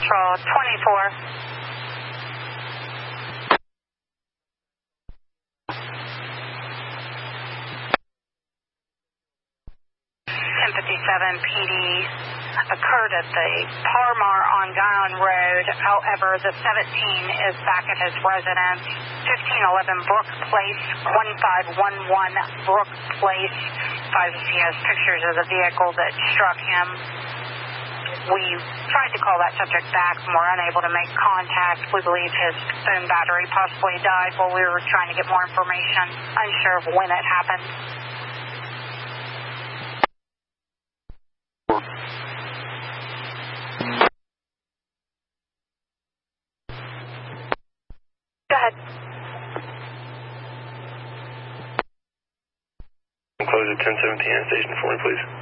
Patrol 24. 1057 PD occurred at the Parmar on Guyon Road. However, the 17 is back at his residence, 1511 Brook Place, 1511 Brook Place. He has pictures of the vehicle that struck him. We tried to call that subject back and were unable to make contact. We believe his phone battery possibly died while we were trying to get more information, unsure of when it happened. Go ahead. Close at 1017 at station for me, please.